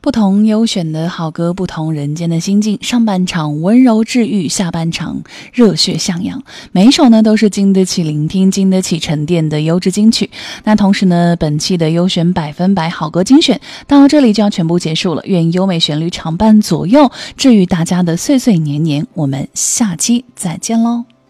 不同优选的好歌，不同人间的心境。上半场温柔治愈，下半场热血向阳。每一首呢都是经得起聆听、经得起沉淀的优质金曲。那同时呢，本期的优选100%好歌精选到这里就要全部结束了。愿优美旋律常伴左右，治愈大家的岁岁年年。我们下期再见喽。